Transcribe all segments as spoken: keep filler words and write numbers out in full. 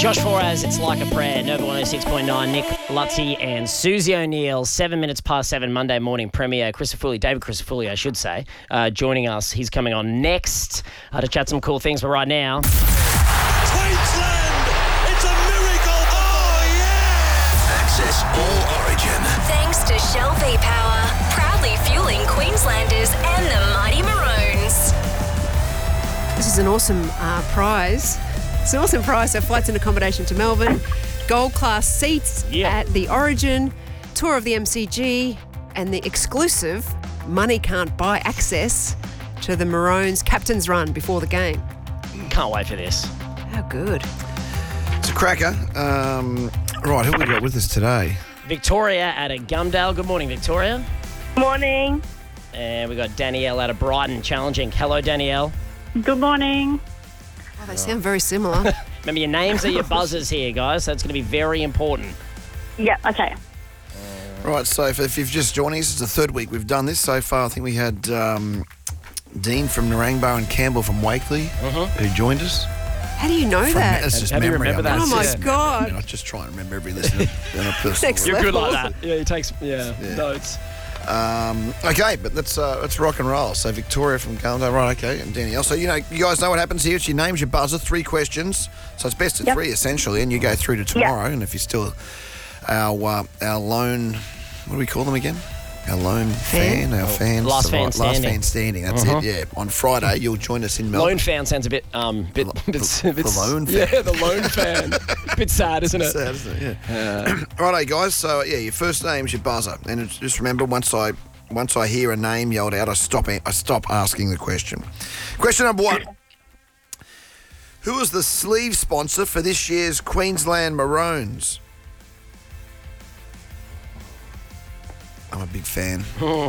Josh Foraz, It's Like a Prayer. Nova one oh six point nine, Nick Lutzi and Susie O'Neill. Seven minutes past seven, Monday morning premiere. Christofuli, David Christofuli, I should say, uh, joining us. He's coming on next uh, to chat some cool things. But right now... Queensland! It's a miracle! Oh, yeah! Access All Origin. Thanks to Shell V-Power, proudly fueling Queenslanders and the Mighty Maroons. This is an awesome uh, prize. It's an awesome prize. So flights and accommodation to Melbourne, gold class seats Yeah. at the Origin, tour of the M C G, and the exclusive money can't buy access to the Maroons captain's run before the game. Can't wait for this. How good. It's a cracker. Um, right, who have we got with us today? Victoria out of Gumdale. Good morning, Victoria. Morning. And we got Danielle out of Brighton challenging. Hello, Danielle. Good morning. Oh, they sound very similar. Remember, your names are your buzzers here, guys. So it's going to be very important. Yeah, okay. Right, so if, if you've just joined us, it's the third week we've done this so far. I think we had um, Dean from Narangba and Campbell from Wakely who joined us. How do you know From, that? that's just How do you memory. remember I mean, that? it's Oh, my just God. memory. I just try and remember every listener on a personal Next level. You're good level. like that. Yeah, he takes yeah, Yeah. notes. Um, okay, but let's uh, let's rock and roll. So Victoria from Gumdale, right? Okay, and Danielle. So you know, you guys know what happens here. It's your name's your buzzer, three questions. So it's best of Yep. three essentially, and you go through to tomorrow. And if you're still our uh, our lone, what do we call them again? Our lone fan, our fans, last the fan last standing. fan standing. That's Uh-huh. it. Yeah. On Friday, you'll join us in Melbourne. Lone fan sounds a bit, um, bit, bit, the- bit the lone fan. Yeah, the lone fan. Bit sad, isn't it? Sad, isn't it? Yeah. Righto, guys. So yeah, your first name's your buzzer, and it's- just remember once I once I hear a name yelled out, I stop I stop asking the question. Question number one: who is the sleeve sponsor for this year's Queensland Maroons? I'm a big fan.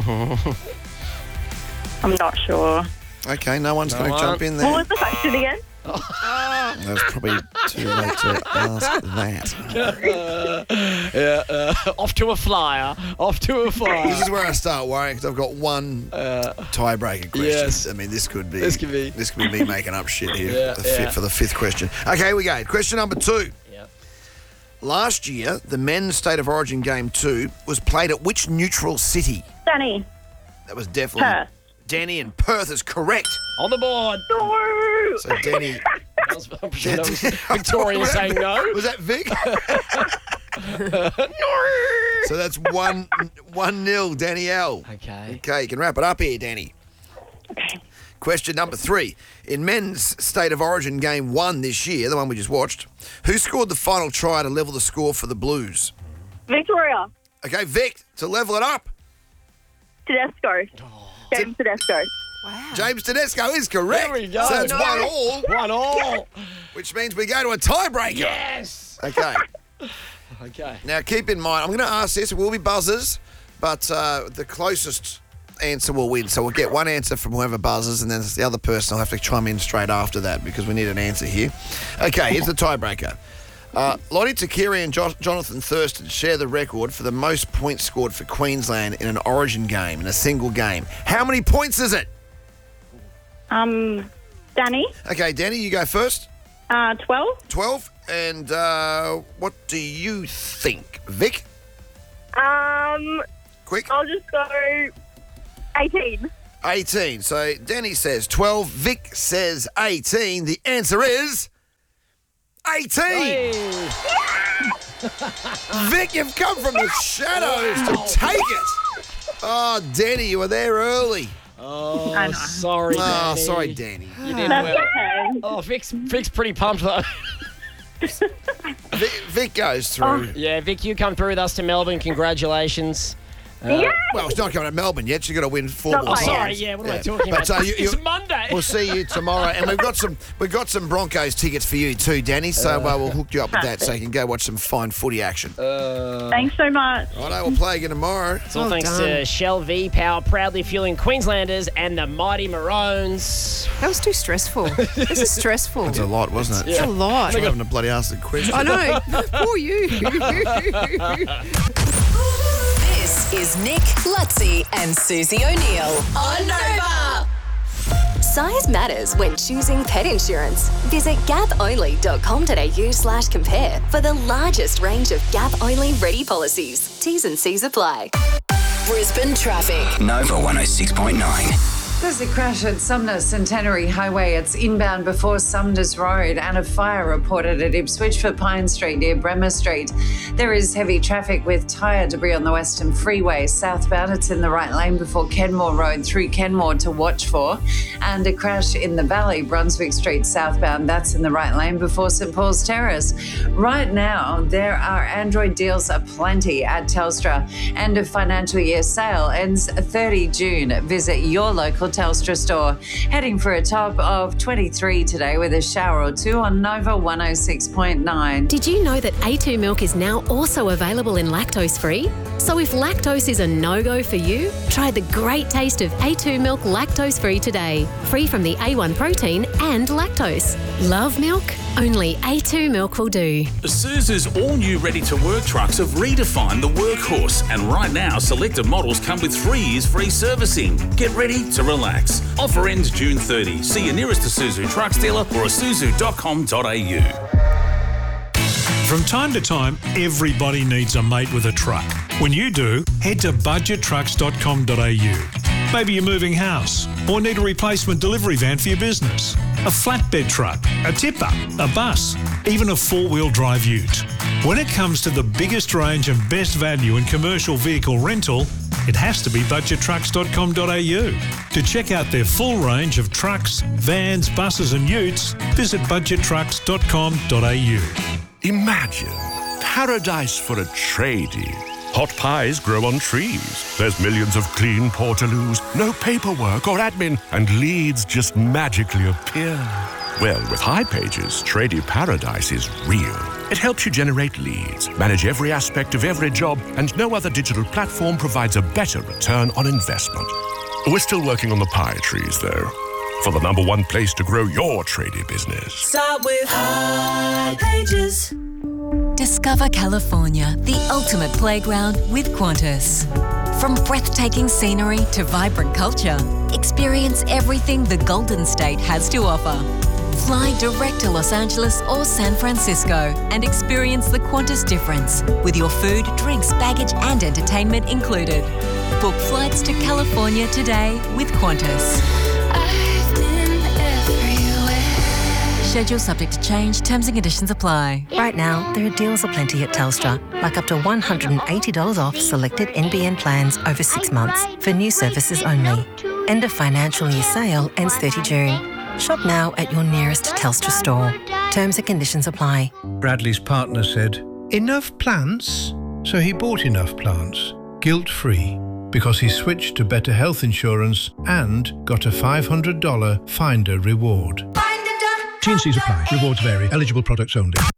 I'm not sure. Okay, no one's No going to one. jump in What there. was the question again? That's probably too late to ask that. Yeah, uh, off to a flyer. Off to a flyer. This is where I start worrying because I've got one tiebreaker question. yes. I mean, this could be This could be- this could be me making up shit here Yeah, the yeah. fifth, for the fifth question. Okay, here we go. Question number two. Yeah. Last year, the men's State of Origin game two was played at which neutral city? Danny. That was definitely Perth. Danny, and Perth is correct. On the board. No. So Danny, That was, I'm sure that was Victoria Was that saying Vic? no. Was that Vic? So that's one one nil, Danielle. Okay. Okay, you can wrap it up here, Danny. Okay. Question number three. In men's State of Origin game one this year, the one we just watched, who scored the final try to level the score for the Blues? Victoria. Okay, Vic, to level it up. Tedesco. James Tedesco. Wow. James Tedesco is correct. There we go. So it's No. one all, One all. which means we go to a tiebreaker. Yes. Okay. Okay. Now, keep in mind, I'm going to ask this. It will be buzzers, but uh, the closest answer will win. So we'll get one answer from whoever buzzes, and then the other person will have to chime in straight after that because we need an answer here. Okay, here's the tiebreaker. Uh, Lottie Takiri and jo- Jonathan Thurston share the record for the most points scored for Queensland in an Origin game, in a single game. How many points is it? Um, Danny. Okay, Danny, you go first. Uh, twelve. twelve. And uh, what do you think? Vic, Um, quick. I'll just go eighteen. eighteen. So Danny says twelve. Vic says eighteen. The answer is eighteen. Hey. Vic, you've come from the shadows to take it. Oh, Danny, you were there early. Oh, I know. sorry, Oh, Danny. sorry, Danny. You did That's well. okay. Oh, Vic's, Vic's pretty pumped, though. Vic, Vic goes through. Yeah, Vic, you come through with us to Melbourne. Congratulations. Yeah. Well, it's not going to Melbourne yet. You've got to win four Not more quite times. yet. Sorry, yeah, what am I Yeah. talking But, about? uh, you- it's you- Monday. We'll see you tomorrow, and we've got some we've got some Broncos tickets for you too, Danny. So uh, we'll hook you up with that, so you can go watch some fine footy action. Thanks so much. Righto, we'll play again tomorrow. It's all Well thanks done. to Shell V-Power, proudly fueling Queenslanders and the Mighty Maroons. That was too stressful. This is stressful. It's a lot, wasn't it? It's a lot. I'm having to bloody ask the question. I know. Poor you. This is Nick Lutzi and Susie O'Neill on Nova. Size matters when choosing pet insurance. Visit gap-only.com.au slash compare for the largest range of Gap-only ready policies. T's and C's apply. Brisbane traffic. Nova one oh six point nine. There's a crash at Sumner Centenary Highway. It's inbound before Sumner's Road, and a fire reported at Ipswich for Pine Street near Bremer Street. There is heavy traffic with tyre debris on the Western Freeway. Southbound, it's in the right lane before Kenmore Road through Kenmore to watch for. And a crash in the Valley, Brunswick Street southbound. That's in the right lane before St Paul's Terrace. Right now, there are Android deals aplenty at Telstra. End of financial year sale ends thirty June. Visit your local Telstra store. Heading for a top of twenty-three today with a shower or two on Nova one oh six point nine. Did you know that A two milk is now also available in lactose-free? So if lactose is a no-go for you, try the great taste of A two milk lactose-free today. Free from the A one protein and lactose. Love milk? Only A two milk will do. Isuzu's all-new ready-to-work trucks have redefined the workhorse, and right now selected models come with three years free servicing. Get ready to relax. Offer ends June thirtieth. See your nearest Isuzu Trucks dealer or isuzu dot com dot a u. From time to time, everybody needs a mate with a truck. When you do, head to budget trucks dot com dot a u. Maybe you're moving house or need a replacement delivery van for your business, a flatbed truck, a tipper, a bus, even a four-wheel drive ute. When it comes to the biggest range and best value in commercial vehicle rental, it has to be budget trucks dot com dot a u. To check out their full range of trucks, vans, buses and utes, visit budget trucks dot com dot a u. Imagine paradise for a tradie. Hot pies grow on trees. There's millions of clean portaloos, no paperwork or admin, and leads just magically appear. Well, with High Pages, Tradie Paradise is real. It helps you generate leads, manage every aspect of every job, and no other digital platform provides a better return on investment. We're still working on the pie trees, though, for the number one place to grow your tradie business. Start with High Pages. Discover California, the ultimate playground with Qantas. From breathtaking scenery to vibrant culture, experience everything the Golden State has to offer. Fly direct to Los Angeles or San Francisco and experience the Qantas difference with your food, drinks, baggage and entertainment included. Book flights to California today with Qantas. I've been everywhere. Schedule subject to change. Terms and conditions apply. Right now, there are deals aplenty at Telstra, like up to one hundred eighty dollars off selected N B N plans over six months for new services only. End of financial year sale ends thirty June. Shop now at your nearest Telstra store. Terms and conditions apply. Bradley's partner said, "Enough plants?" So he bought enough plants, guilt-free, because he switched to better health insurance and got a five hundred dollars Finder reward. T and C's apply. Rewards vary. Eligible products only.